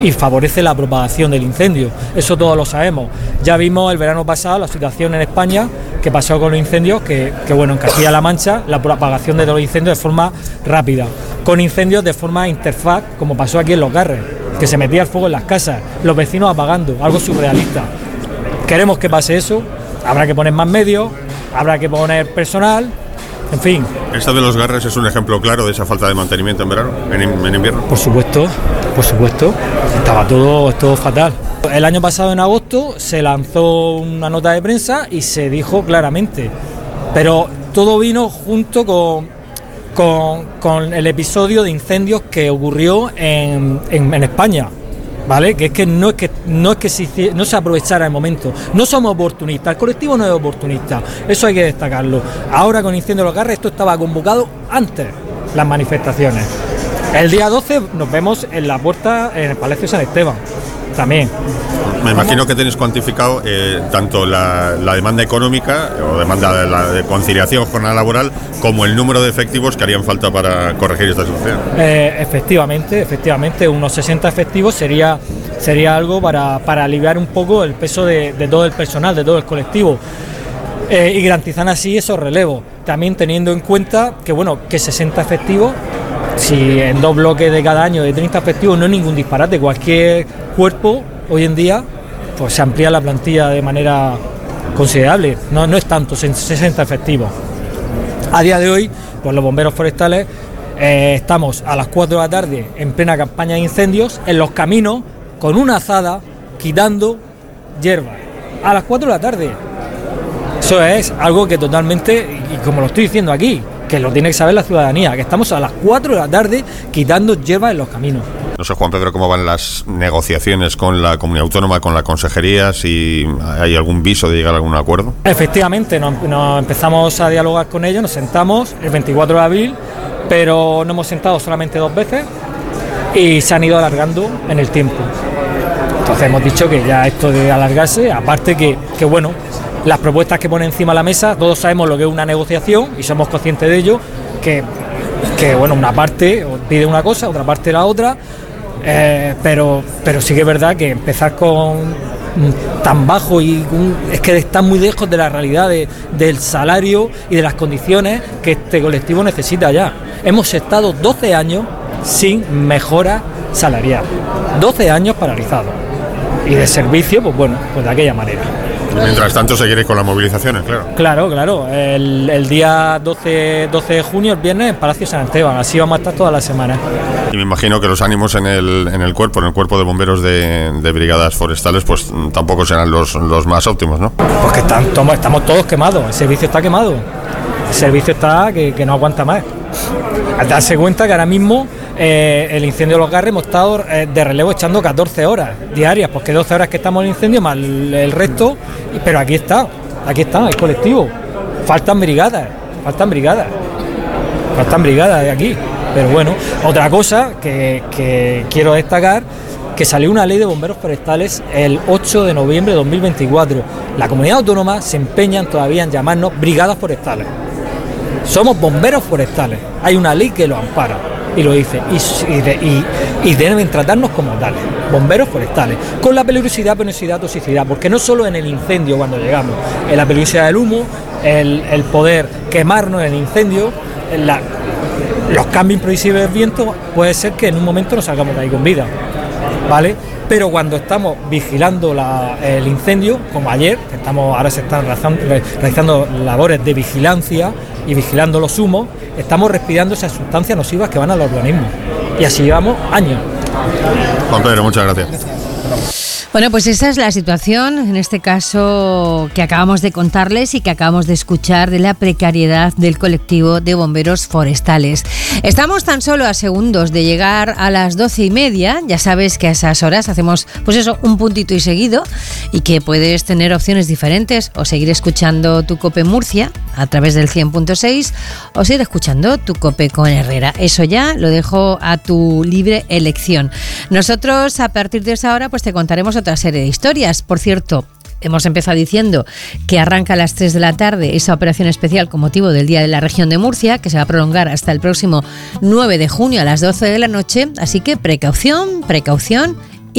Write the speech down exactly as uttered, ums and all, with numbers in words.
y favorece la propagación del incendio. Eso todos lo sabemos. Ya vimos el verano pasado la situación en España que pasó con los incendios, que, que bueno, en Castilla-La Mancha la propagación de los incendios de forma rápida, con incendios de forma interfaz, como pasó aquí en Los Garres, que se metía el fuego en las casas, los vecinos apagando, algo surrealista. Queremos que pase eso, habrá que poner más medios, habrá que poner personal, en fin. ¿Esta de Los Garres es un ejemplo claro de esa falta de mantenimiento en verano, en, en invierno? Por supuesto, por supuesto, estaba todo, todo fatal. El año pasado, en agosto, se lanzó una nota de prensa y se dijo claramente, pero todo vino junto con, con, con el episodio de incendios que ocurrió en, en, en España. ¿Vale? Que es que no es que no es que se, no se aprovechara el momento. No somos oportunistas, el colectivo no es oportunista, eso hay que destacarlo. Ahora con Incendio de Los Garres esto estaba convocado antes, las manifestaciones. El día doce nos vemos en la puerta, en el Palacio San Esteban, también. Me imagino que tenéis cuantificado eh, tanto la, la demanda económica o demanda de, la, de conciliación jornada laboral como el número de efectivos que harían falta para corregir esta situación. Eh, efectivamente, efectivamente, unos sesenta efectivos sería, sería algo para, para aliviar un poco el peso de, de todo el personal, de todo el colectivo. Eh, y garantizar así esos relevos, también teniendo en cuenta que bueno, que sesenta efectivos, si en dos bloques de cada año de treinta efectivos no es ningún disparate, cualquier cuerpo hoy en día pues se amplía la plantilla de manera considerable, no, no es tanto, sesenta efectivos. A día de hoy, pues los bomberos forestales eh, estamos a las cuatro de la tarde en plena campaña de incendios, en los caminos, con una azada, quitando hierba, a las cuatro de la tarde. Eso es algo que totalmente, y como lo estoy diciendo aquí, que lo tiene que saber la ciudadanía, que estamos a las cuatro de la tarde quitando hierba en los caminos. No sé, Juan Pedro, cómo van las negociaciones con la comunidad autónoma, con la consejería, si hay algún viso de llegar a algún acuerdo. Efectivamente, nos, nos empezamos a dialogar con ellos, nos sentamos el veinticuatro de abril, pero nos hemos sentado solamente dos veces y se han ido alargando en el tiempo. Entonces hemos dicho que ya esto de alargarse, aparte que, que bueno, las propuestas que pone encima de la mesa, todos sabemos lo que es una negociación y somos conscientes de ello, que, que bueno, una parte pide una cosa, otra parte la otra, eh, pero, pero sí que es verdad que empezar con tan bajo y un, es que está muy lejos de la realidad de, del salario y de las condiciones que este colectivo necesita ya. Hemos estado doce años sin mejora salarial, doce años paralizados, y de servicio, pues bueno, pues de aquella manera. Mientras tanto seguiréis con las movilizaciones, claro. Claro, claro. El, el día doce, doce de junio, el viernes, en Palacio San Esteban. Así vamos a estar toda la semana. Y me imagino que los ánimos en el, en el cuerpo, en el cuerpo de bomberos de, de brigadas forestales, pues tampoco serán los, los más óptimos, ¿no? Porque están, estamos todos quemados. El servicio está quemado. El servicio está que, que no aguanta más. Al darse cuenta que ahora mismo eh, el incendio de Los Garres hemos estado eh, de relevo echando catorce horas diarias, porque doce horas que estamos en el incendio más el, el resto, pero aquí está, aquí está el colectivo. Faltan brigadas, faltan brigadas, faltan brigadas de aquí. Pero bueno, otra cosa que, que quiero destacar, que salió una ley de bomberos forestales el ocho de noviembre de dos mil veinticuatro. La comunidad autónoma se empeña todavía en llamarnos brigadas forestales. Somos bomberos forestales, hay una ley que lo ampara y lo dice, y, y, de, y, y deben tratarnos como tales, bomberos forestales, con la peligrosidad, penosidad, toxicidad, porque no solo en el incendio cuando llegamos, en la peligrosidad del humo, el, el poder quemarnos en el incendio, en la, los cambios imprevisibles del viento, puede ser que en un momento nos salgamos de ahí con vida, ¿vale? Pero cuando estamos vigilando la, el incendio, como ayer, que estamos, ahora se están realizando, realizando labores de vigilancia y vigilando los humos, estamos respirando esas sustancias nocivas que van al organismo. Y así llevamos años. Juan Pedro, muchas gracias. Bueno, pues esa es la situación, en este caso que acabamos de contarles y que acabamos de escuchar, de la precariedad del colectivo de bomberos forestales. Estamos tan solo a segundos de llegar a las doce y media, ya sabes que a esas horas hacemos pues eso, un puntito y seguido, y que puedes tener opciones diferentes, o seguir escuchando Tu Cope Murcia a través del cien punto seis, o seguir escuchando Tu Cope con Herrera. Eso ya lo dejo a tu libre elección. Nosotros a partir de esa hora pues te contaremos otra serie de historias. Por cierto, hemos empezado diciendo que arranca a las tres de la tarde esa operación especial con motivo del Día de la Región de Murcia, que se va a prolongar hasta el próximo nueve de junio a las doce de la noche, así que precaución, precaución